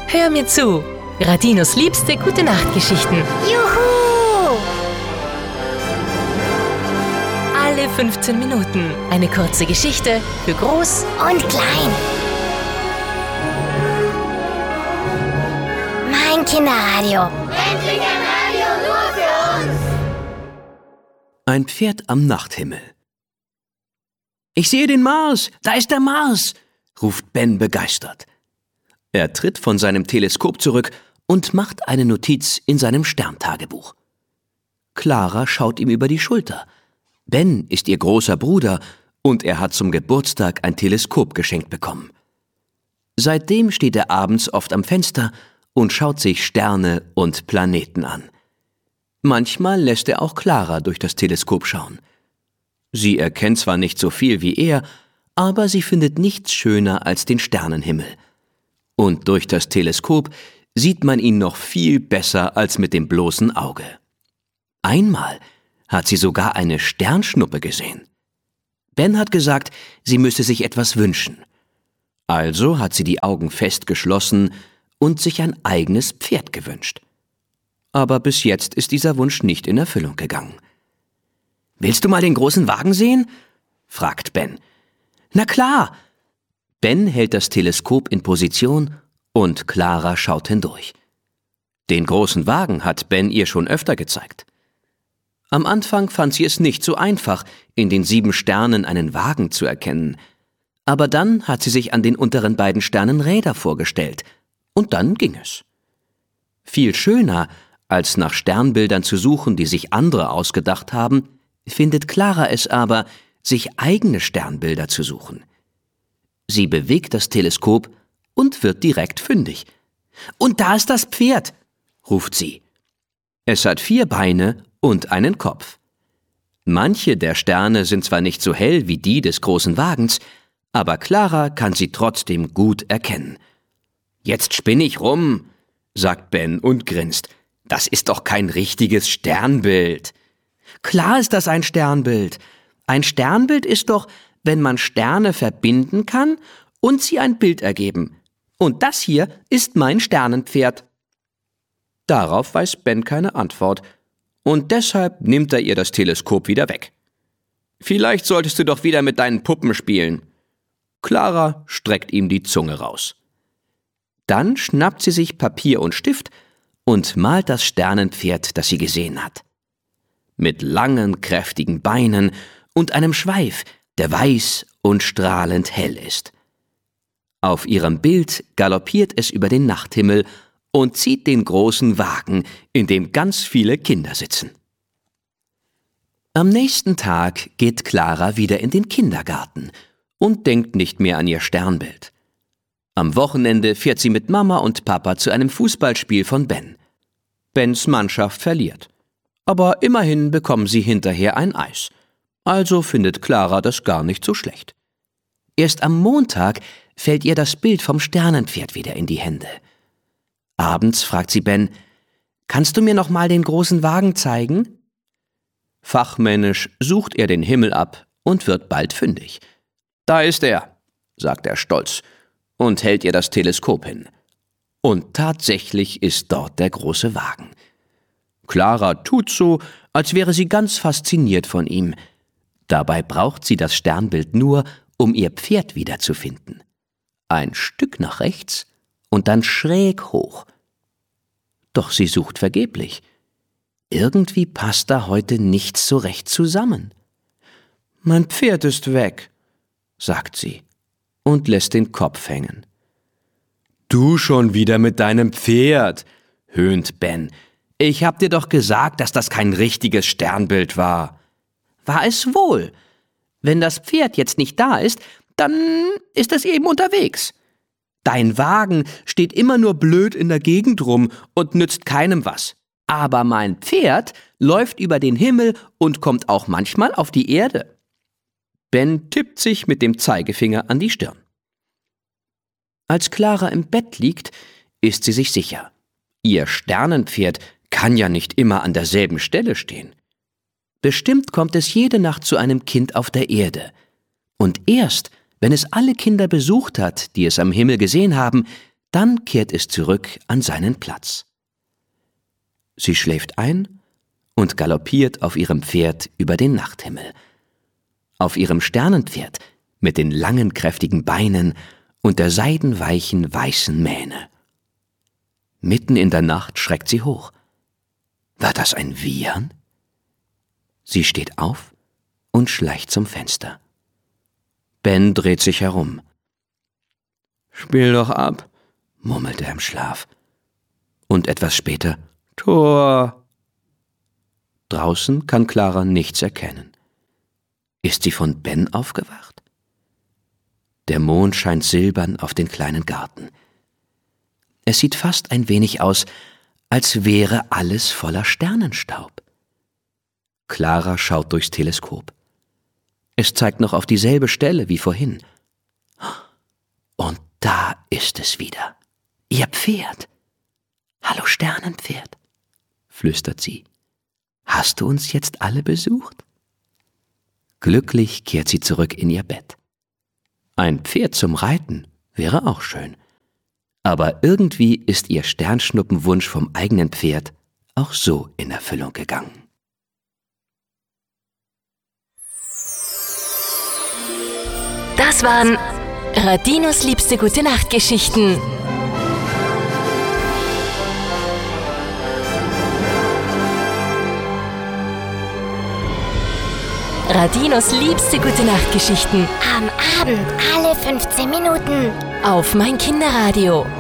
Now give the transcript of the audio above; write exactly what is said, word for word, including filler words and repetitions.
Hör mir zu. Radinos liebste Gute-Nacht-Geschichten. Juhu! Alle fünfzehn Minuten eine kurze Geschichte für Groß Und klein. Mein Kinderradio. Endlich ein Radio nur für uns! Ein Pferd am Nachthimmel. »Ich sehe den Mars! Da ist der Mars!« ruft Ben begeistert. Er tritt von seinem Teleskop zurück und macht eine Notiz in seinem Sterntagebuch. Clara schaut ihm über die Schulter. Ben ist ihr großer Bruder und er hat zum Geburtstag ein Teleskop geschenkt bekommen. Seitdem steht er abends oft am Fenster und schaut sich Sterne und Planeten an. Manchmal lässt er auch Clara durch das Teleskop schauen. Sie erkennt zwar nicht so viel wie er, aber sie findet nichts schöner als den Sternenhimmel. Und durch das Teleskop sieht man ihn noch viel besser als mit dem bloßen Auge. Einmal hat sie sogar eine Sternschnuppe gesehen. Ben hat gesagt, sie müsse sich etwas wünschen. Also hat sie die Augen fest geschlossen und sich ein eigenes Pferd gewünscht. Aber bis jetzt ist dieser Wunsch nicht in Erfüllung gegangen. »Willst du mal den großen Wagen sehen?« fragt Ben. »Na klar!« Ben hält das Teleskop in Position und Clara schaut hindurch. Den großen Wagen hat Ben ihr schon öfter gezeigt. Am Anfang fand sie es nicht so einfach, in den sieben Sternen einen Wagen zu erkennen. Aber dann hat sie sich an den unteren beiden Sternen Räder vorgestellt. Und dann ging es. Viel schöner, als nach Sternbildern zu suchen, die sich andere ausgedacht haben, findet Clara es aber, sich eigene Sternbilder zu suchen. Sie bewegt das Teleskop und wird direkt fündig. »Und da ist das Pferd«, ruft sie. Es hat vier Beine und einen Kopf. Manche der Sterne sind zwar nicht so hell wie die des großen Wagens, aber Clara kann sie trotzdem gut erkennen. »Jetzt spinne ich rum«, sagt Ben und grinst. »Das ist doch kein richtiges Sternbild.« »Klar ist das ein Sternbild. Ein Sternbild ist doch, wenn man Sterne verbinden kann und sie ein Bild ergeben. Und das hier ist mein Sternenpferd.« Darauf weiß Ben keine Antwort und deshalb nimmt er ihr das Teleskop wieder weg. »Vielleicht solltest du doch wieder mit deinen Puppen spielen.« Clara streckt ihm die Zunge raus. Dann schnappt sie sich Papier und Stift und malt das Sternenpferd, das sie gesehen hat. Mit langen, kräftigen Beinen und einem Schweif, der weiß und strahlend hell ist. Auf ihrem Bild galoppiert es über den Nachthimmel und zieht den großen Wagen, in dem ganz viele Kinder sitzen. Am nächsten Tag geht Clara wieder in den Kindergarten und denkt nicht mehr an ihr Sternbild. Am Wochenende fährt sie mit Mama und Papa zu einem Fußballspiel von Ben. Bens Mannschaft verliert. Aber immerhin bekommen sie hinterher ein Eis. Also findet Clara das gar nicht so schlecht. Erst am Montag fällt ihr das Bild vom Sternenpferd wieder in die Hände. Abends fragt sie Ben, »Kannst du mir noch mal den großen Wagen zeigen?« Fachmännisch sucht er den Himmel ab und wird bald fündig. »Da ist er«, sagt er stolz und hält ihr das Teleskop hin. Und tatsächlich ist dort der große Wagen. Clara tut so, als wäre sie ganz fasziniert von ihm. Dabei braucht sie das Sternbild nur, um ihr Pferd wiederzufinden. Ein Stück nach rechts und dann schräg hoch. Doch sie sucht vergeblich. Irgendwie passt da heute nichts so recht zusammen. »Mein Pferd ist weg«, sagt sie und lässt den Kopf hängen. »Du schon wieder mit deinem Pferd«, höhnt Ben. »Ich hab dir doch gesagt, dass das kein richtiges Sternbild war.« »War es wohl. Wenn das Pferd jetzt nicht da ist, dann ist es eben unterwegs. Dein Wagen steht immer nur blöd in der Gegend rum und nützt keinem was. Aber mein Pferd läuft über den Himmel und kommt auch manchmal auf die Erde.« Ben tippt sich mit dem Zeigefinger an die Stirn. Als Clara im Bett liegt, ist sie sich sicher. Ihr Sternenpferd kann ja nicht immer an derselben Stelle stehen. Bestimmt kommt es jede Nacht zu einem Kind auf der Erde. Und erst, wenn es alle Kinder besucht hat, die es am Himmel gesehen haben, Dann kehrt es zurück an seinen Platz. Sie schläft ein und galoppiert auf ihrem Pferd über den Nachthimmel. Auf ihrem Sternenpferd mit den langen, kräftigen Beinen und der seidenweichen, weißen Mähne. Mitten in der Nacht schreckt sie hoch. War das ein Wiehern? Sie steht auf und schleicht zum Fenster. Ben dreht sich herum. »Spiel doch ab«, murmelt er im Schlaf. Und etwas später »Tor«. Draußen kann Clara nichts erkennen. Ist sie von Ben aufgewacht? Der Mond scheint silbern auf den kleinen Garten. Es sieht fast ein wenig aus, als wäre alles voller Sternenstaub. Clara schaut durchs Teleskop. Es zeigt noch auf dieselbe Stelle wie vorhin. Und da ist es wieder. Ihr Pferd. »Hallo Sternenpferd«, flüstert sie. »Hast du uns jetzt alle besucht?« Glücklich kehrt sie zurück in ihr Bett. Ein Pferd zum Reiten wäre auch schön. Aber irgendwie ist ihr Sternschnuppenwunsch vom eigenen Pferd auch so in Erfüllung gegangen. Das waren Radinos liebste Gute-Nacht-Geschichten. Radinos liebste Gute-Nacht-Geschichten. Am Abend alle fünfzehn Minuten. Auf mein Kinderradio.